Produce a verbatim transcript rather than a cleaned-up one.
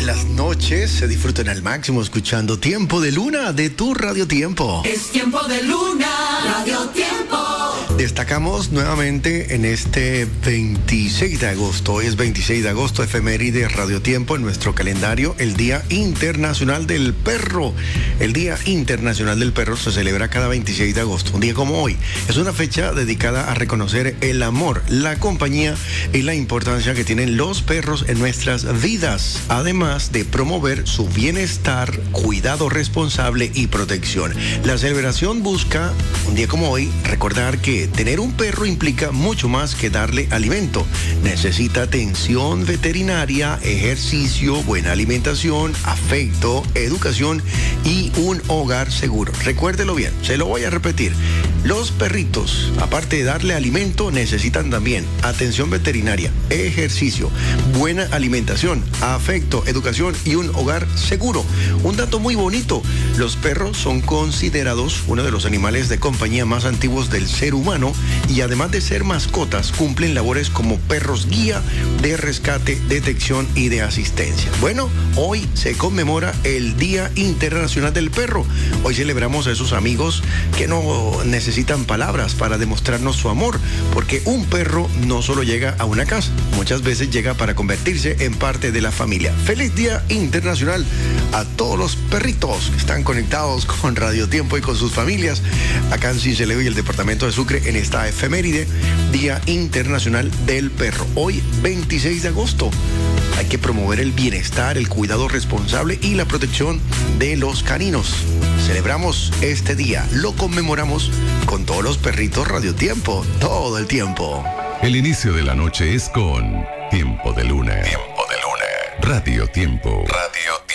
las noches se disfrutan al máximo escuchando Tiempo de Luna de tu Radio Tiempo. Es Tiempo de Luna, Radio Tiempo. Destacamos nuevamente en este veintiséis de agosto, hoy es veintiséis de agosto, efeméride Radio Tiempo en nuestro calendario, el Día Internacional del Perro. El Día Internacional del Perro se celebra cada veintiséis de agosto, un día como hoy. Es una fecha dedicada a reconocer el amor, la compañía y la importancia que tienen los perros en nuestras vidas, además de promover su bienestar, cuidado responsable y protección. La celebración busca, un día como hoy, recordar que tener un perro implica mucho más que darle alimento. Necesita atención veterinaria, ejercicio, buena alimentación, afecto, educación y un hogar seguro. Recuérdelo bien, se lo voy a repetir. Los perritos, aparte de darle alimento, necesitan también atención veterinaria, ejercicio, buena alimentación, afecto, educación y un hogar seguro. Un dato muy bonito, los perros son considerados uno de los animales de compañía más antiguos del ser humano y además de ser mascotas, cumplen labores como perros guía, de rescate, detección y de asistencia. Bueno, hoy se conmemora el Día Internacional del Perro. Hoy celebramos a esos amigos que no necesitan palabras para demostrarnos su amor, porque un perro no solo llega a una casa, muchas veces llega para convertirse en parte de la familia. Feliz Día Internacional a todos los perritos que están conectados con Radio Tiempo y con sus familias acá en Sincelejo y el departamento de Sucre en esta efeméride, Día Internacional del Perro. Hoy, veintiséis de agosto, hay que promover el bienestar, el cuidado responsable y la protección de los caninos. Celebramos este día, lo conmemoramos con todos los perritos Radio Tiempo, todo el tiempo. El inicio de la noche es con Tiempo de Luna. Tiempo de Luna. Radio Tiempo. Radio Tiempo.